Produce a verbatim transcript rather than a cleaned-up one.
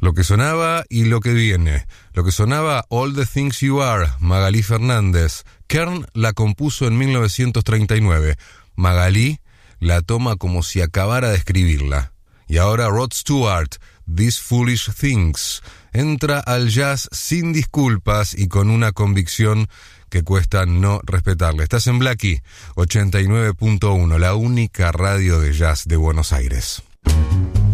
Lo que sonaba y lo que viene. Lo que sonaba, All the Things You Are, Magalí Fernández. Kern la compuso en mil novecientos treinta y nueve. Magalí la toma como si acabara de escribirla. Y ahora Rod Stewart, These Foolish Things, entra al jazz sin disculpas y con una convicción que cuesta no respetarle. Estás en Blackie, ochenta y nueve punto uno, la única radio de jazz de Buenos Aires.